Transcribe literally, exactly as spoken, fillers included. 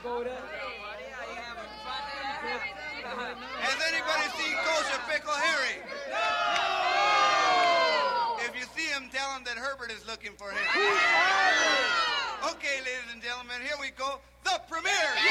Has anybody seen Kosher Pickle Harry? If you see him, tell him that Herbert is looking for him. Okay, ladies and gentlemen, here we go. The premiere.